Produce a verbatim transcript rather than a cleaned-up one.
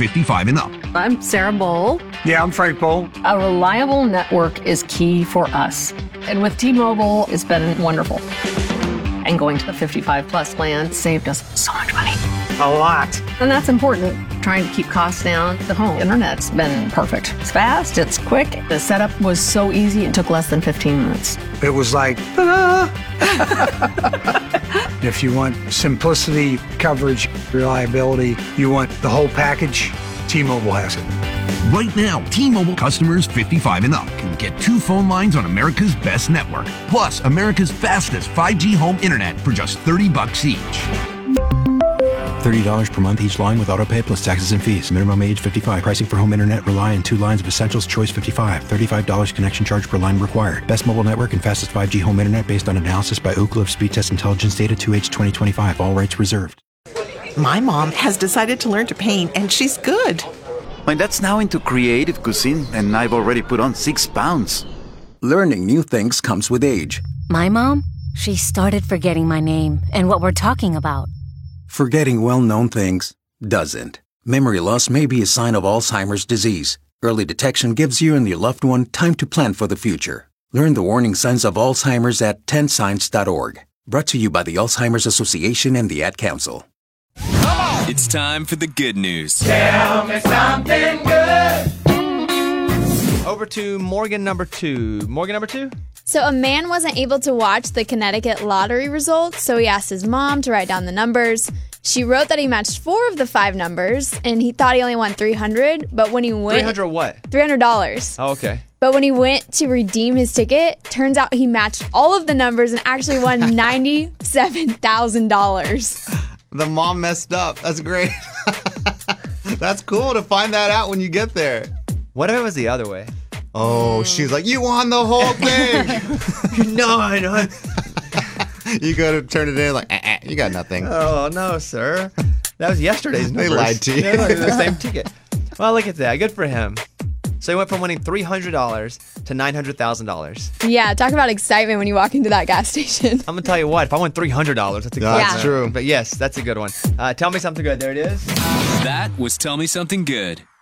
fifty-five and up. I'm Sarah Bowl. Yeah, I'm Frank Bowl. A reliable network is key for us. And with T-Mobile, it's been wonderful. And going to the fifty-five plus plan saved us so much money. A lot. And that's important. Trying to keep costs down. The home internet's been perfect. It's fast, it's quick. The setup was so easy, it took less than fifteen minutes. It was like, ta-da! If you want simplicity, coverage, reliability, you want the whole package, T-Mobile has it. Right now, T-Mobile customers fifty-five and up can get two phone lines on America's best network, plus America's fastest five G home internet for just thirty bucks each. thirty dollars per month each line with autopay plus taxes and fees. Minimum age fifty-five. Pricing for home internet rely on two lines of Essentials Choice fifty-five. thirty-five dollars connection charge per line required. Best mobile network and fastest five G home internet based on analysis by Ookla of Speed Test Intelligence data two H twenty twenty-five. All rights reserved. My mom has decided to learn to paint, and she's good. My dad's now into creative cuisine, and I've already put on six pounds. Learning new things comes with age. My mom, she started forgetting my name and what we're talking about. Forgetting well-known things doesn't. Memory loss may be a sign of Alzheimer's disease. Early detection gives you and your loved one time to plan for the future. Learn the warning signs of Alzheimer's at ten signs dot org. Brought to you by the Alzheimer's Association and the Ad Council. It's time for the good news. Tell me something good. Over to Morgan number two. Morgan number two? So a man wasn't able to watch the Connecticut lottery results, so he asked his mom to write down the numbers. She wrote that he matched four of the five numbers, and he thought he only won three hundred, but when he went... three hundred what? three hundred dollars. Oh, okay. But when he went to redeem his ticket, turns out he matched all of the numbers and actually won ninety-seven thousand dollars. The mom messed up. That's great. That's cool to find that out when you get there. What if it was the other way? Oh, she's like, you won the whole thing. No, I know. You go to turn it in like, eh, eh, you got nothing. Oh, no, sir. That was yesterday's numbers. They lied to you. Yeah, the same ticket. Well, look at that. Good for him. So he went from winning three hundred dollars to nine hundred thousand dollars. Yeah, talk about excitement when you walk into that gas station. I'm going to tell you what, if I won three hundred dollars, that's a good one. That's true. But yes, that's a good one. Uh, tell me something good. There it is. That was Tell Me Something Good.